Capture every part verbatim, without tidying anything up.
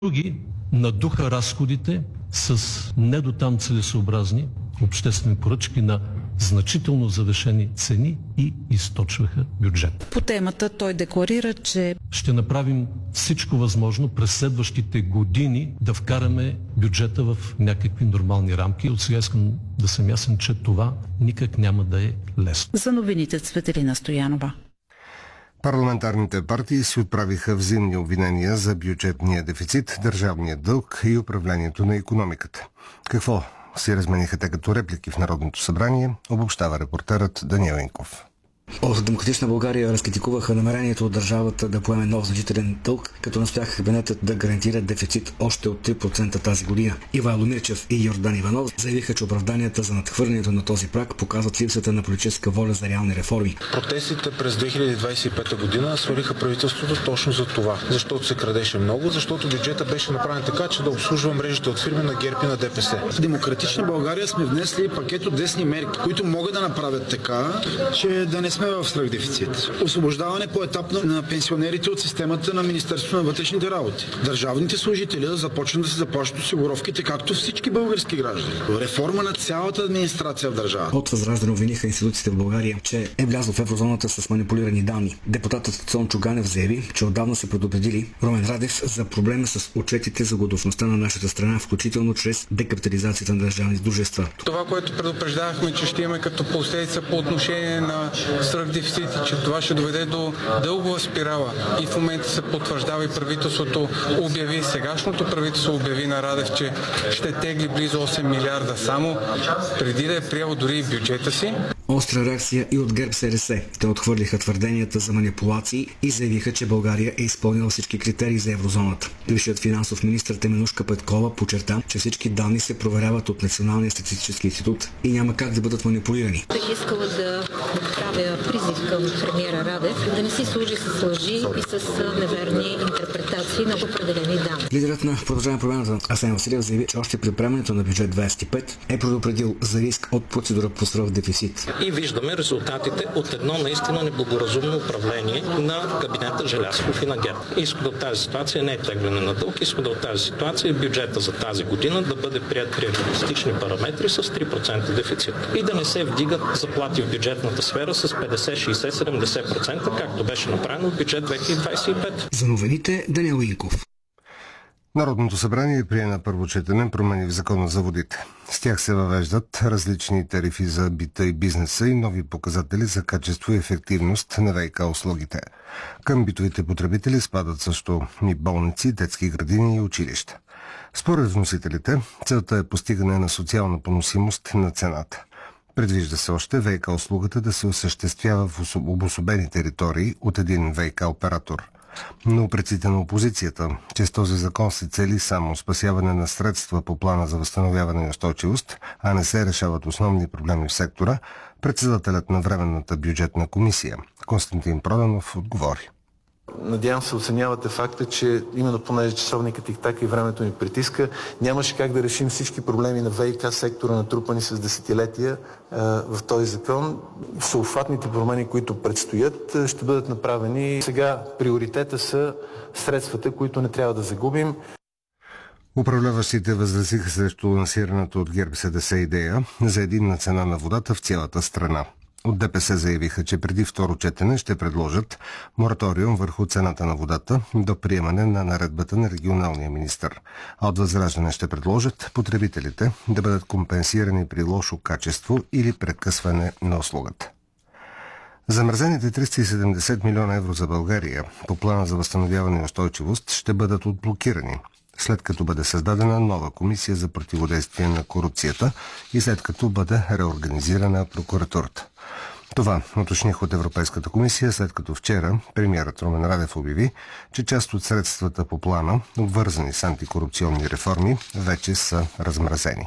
Други надуха разходите с недотам целесообразни обществени поръчки на значително завишени цени и източваха бюджета. По темата той декларира, че ще направим всичко възможно през следващите години да вкараме бюджета в някакви нормални рамки. От сега искам да съм ясен, че това никак няма да е лесно. За новините Цветелина Стоянова. Парламентарните партии си отправиха взаимни обвинения за бюджетния дефицит, държавния дълг и управлението на икономиката. Какво си размениха те като реплики в Народното събрание, обобщава репортерът Даниел Инков. От Демократична България разкритикуваха намерението от държавата да поеме нов значителен дълг, като настояха кабинетът да гарантира дефицит още от три процента тази година. Ивайло Мирчев и Йордан Иванов заявиха, че оправданията за надхвърлянето на този праг показват липсата на политическа воля за реални реформи. Протестите през две хиляди двадесет и пета година свалиха правителството точно за това. Защото се крадеше много, защото бюджета беше направен така, че да обслужва мрежите от фирми на ГЕРБ и на ДПС. В Демократична България сме внесли пакет от десни мерки, които могат да направят така, че да не сме в свръхдефицит. Освобождаване поетапно на пенсионерите от системата на Министерството на вътрешните работи. Държавните служители започнат да се заплащат осигуровките, както всички български граждани. Реформа на цялата администрация в държавата. От Възраждане обвиниха институциите в България, че е влязло в еврозоната с манипулирани данни. Депутатът Цончо Ганев заяви, че отдавна са предупредили Румен Радев за проблема с отчетите за годността на нашата страна, включително чрез декапитализацията на държавни дружества. Това, което предупреждавахме, че ще имаме като последица по отношение на свръхдефицит, че това ще доведе до дългова спирала. И в момента се потвърждава и правителството обяви, сегашното правителство обяви на Радев, че ще тегли близо осем милиарда само, преди да е приел дори и бюджета си. Остра реакция и от ГЕРБ СДС. Те отхвърлиха твърденията за манипулации и заявиха, че България е изпълнила всички критерии за еврозоната. Висшият финансов министър Теменужка Петкова подчерта, че всички данни се проверяват от Националния статистически институт и няма как да бъдат манипулирани. Бих искала да правя призив към премиера Радев да не си служи с лъжи и с неверни интерпретации на определени данни. Лидерът на Продължаваме промяната Асен Василев заяви, че още при приемането на бюджет двадесет и пет е предупредил за риск от процедура по свръхдефицит. И виждаме резултатите от едно наистина неблагоразумно управление на кабинета Желязков и на ГЕРБ. Изхода от тази ситуация не е тегляне на дълг, изхода от тази ситуация е бюджета за тази година да бъде прият при реалистични параметри с три процента дефицит. И да не се вдигат заплати в бюджетната сфера с петдесет, шейсет, седемдесет процента, както беше направено в бюджет две хиляди двадесет и пета. За новините Даниел Инков. Народното събрание прие на първо четене промени в Закона за водите. С тях се въвеждат различни тарифи за бита и бизнеса и нови показатели за качество и ефективност на ВиК услугите. Към битовите потребители спадат също и болници, детски градини и училища. Според вносителите, целта е постигане на социална поносимост на цената. Предвижда се още ВиК услугата да се осъществява в обособени територии от един ВиК оператор. Но предците на опозицията, че с този закон се цели само спасяване на средства по плана за възстановяване и устойчивост, а не се решават основни проблеми в сектора, председателят на Временната бюджетна комисия Константин Проданов отговори. Надявам се, оценявате факта, че именно понеже часовникът тик-така и времето ми притиска, нямаше как да решим всички проблеми на ВиК сектора, натрупани с десетилетия е, в този закон. Всеобхватните промени, които предстоят, ще бъдат направени. Сега приоритета са средствата, които не трябва да загубим. Управляващите възразиха срещу лансираната от ГЕРБ СДС идея за единна цена на водата в цялата страна. От ДПС заявиха, че преди второ четене ще предложат мораториум върху цената на водата до приемане на наредбата на регионалния министър. А от Възраждане ще предложат потребителите да бъдат компенсирани при лошо качество или прекъсване на услугата. Замразените триста и седемдесет милиона евро за България по плана за възстановяване и устойчивост ще бъдат отблокирани, след като бъде създадена нова комисия за противодействие на корупцията и след като бъде реорганизирана прокуратурата. Това уточних от Европейската комисия, след като вчера премиерът Румен Радев обяви, че част от средствата по плана, обвързани с антикорупционни реформи, вече са размразени.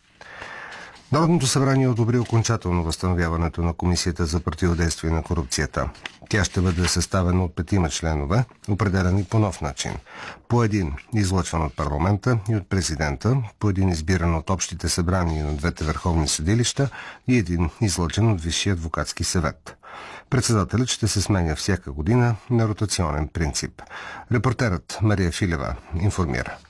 Народното събрание одобри окончателно възстановяването на Комисията за противодействие на корупцията. Тя ще бъде съставена от петима членове, определени по нов начин. По един излъчван от парламента и от президента, по един избиран от общите събрания на двете върховни съдилища и един излъчен от Висшия адвокатски съвет. Председателят ще се сменя всяка година на ротационен принцип. Репортерът Мария Филева информира.